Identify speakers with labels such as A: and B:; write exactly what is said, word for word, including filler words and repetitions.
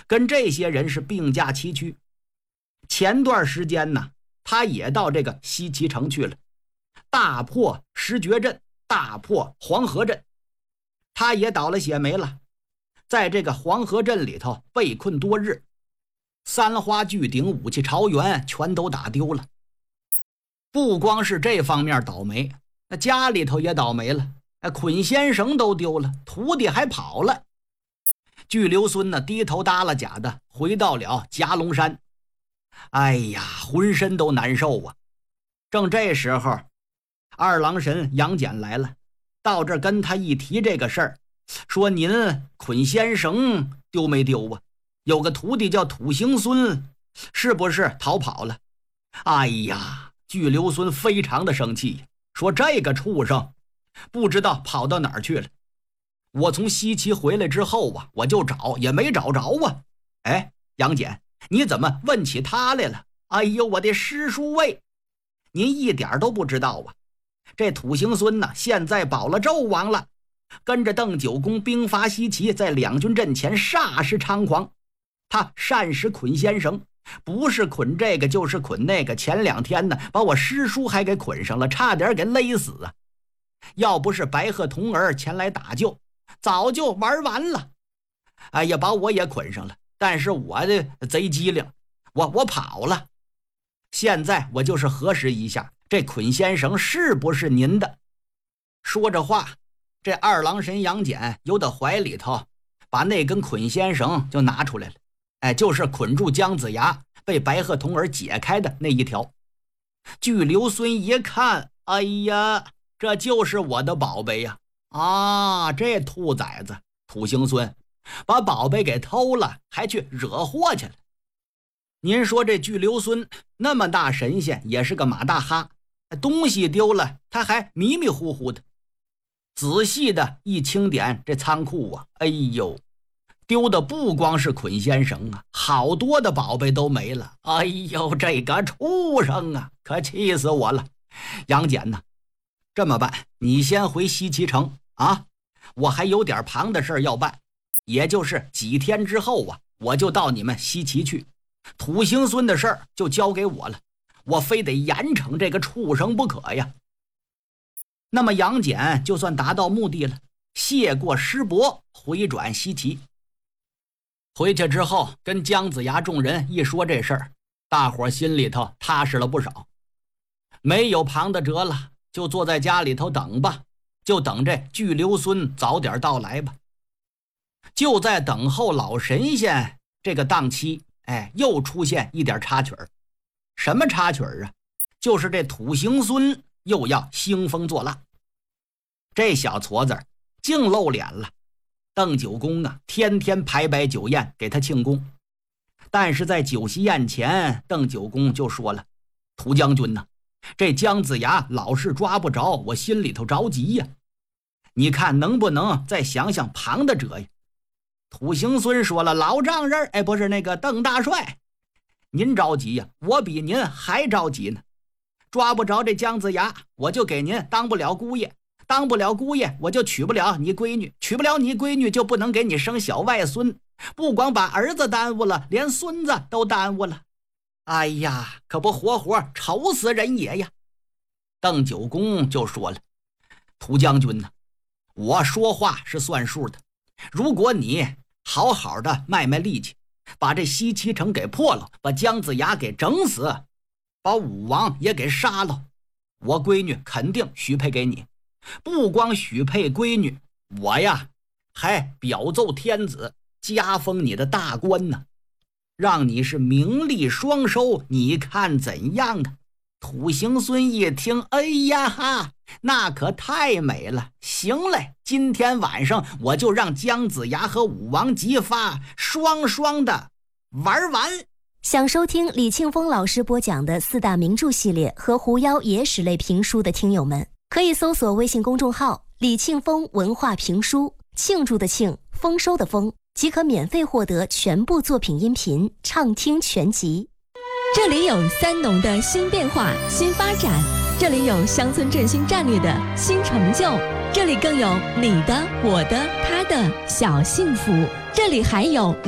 A: 跟这些人是并驾齐驱。前段时间呢，他也到这个西岐城去了，大破石觉镇，大破黄河镇，他也倒了血霉了，在这个黄河镇里头被困多日，三花聚顶，武器朝元全都打丢了。不光是这方面倒霉，那家里头也倒霉了，捆仙绳都丢了，徒弟还跑了。巨留孙呢，低头耷拉甲的回到了夹龙山，哎呀，浑身都难受啊。正这时候，二郎神杨戬来了，到这跟他一提这个事儿，说您捆仙绳丢没丢啊？有个徒弟叫土行孙，是不是逃跑了？哎呀，巨留孙非常的生气，说这个畜生不知道跑到哪儿去了。我从西岐回来之后啊，我就找也没找着啊。哎，杨戬，你怎么问起他来了？哎呦，我的师叔喂，您一点都不知道啊。这土行孙呢，现在保了纣王了，跟着邓九公兵伐西岐，在两军阵前煞是猖狂。他善使捆仙绳，不是捆这个就是捆那个，前两天呢把我师叔还给捆上了，差点给勒死啊。要不是白鹤童儿前来打救，早就玩完了。哎呀，把我也捆上了，但是我的贼机灵，我我跑了。现在我就是核实一下，这捆仙绳是不是您的？说着话，这二郎神杨戬由到怀里头把那根捆仙绳就拿出来了。哎，就是捆住姜子牙被白鹤童儿解开的那一条。巨留孙一看，哎呀，这就是我的宝贝呀！啊，这兔崽子土行孙把宝贝给偷了，还去惹祸去了。您说这巨留孙那么大神仙，也是个马大哈，东西丢了他还迷迷糊糊的。仔细的一清点这仓库啊，哎呦，丢的不光是捆仙绳啊，好多的宝贝都没了。哎呦，这个畜生啊，可气死我了！杨戬呐，这么办，你先回西岐城啊，我还有点旁的事要办，也就是几天之后啊，我就到你们西岐去。土行孙的事儿就交给我了，我非得严惩这个畜生不可呀。那么杨戬就算达到目的了，谢过师伯，回转西岐。回去之后跟姜子牙众人一说这事儿，大伙心里头踏实了不少，没有旁的辙了，就坐在家里头等吧，就等这巨留孙早点到来吧。就在等候老神仙这个档期，哎，又出现一点插曲儿。什么插曲儿啊？就是这土行孙又要兴风作浪。这小矬子净露脸了，邓九公啊，天天排摆酒宴给他庆功。但是在酒席宴前，邓九公就说了：“涂将军呐、啊，这姜子牙老是抓不着，我心里头着急呀。你看能不能再想想旁的辙呀？”土行孙说了：“老丈人，哎，不是那个邓大帅，您着急呀，我比您还着急呢。抓不着这姜子牙，我就给您当不了姑爷。当不了姑爷，我就娶不了你闺女，娶不了你闺女，就不能给你生小外孙，不光把儿子耽误了，连孙子都耽误了。哎呀，可不活活愁死人也呀！”邓九公就说了：“涂将军呢，我说话是算数的，如果你好好的卖卖力气，把这西岐城给破了，把姜子牙给整死，把武王也给杀了，我闺女肯定许配给你。不光许配闺女，我呀还表奏天子，加封你的大官呢，让你是名利双收，你看怎样啊？”土行孙一听，哎呀哈，那可太美了！行嘞，今天晚上我就让姜子牙和武王姬发双双的玩完。
B: 想收听李庆丰老师播讲的四大名著系列和狐妖野史类评书的听友们，可以搜索微信公众号李庆丰文化评书，庆祝的庆，丰收的丰，即可免费获得全部作品音频畅听全集。
C: 这里有三农的新变化、新发展，这里有乡村振兴战略的新成就，这里更有你的、我的、他的小幸福，这里还有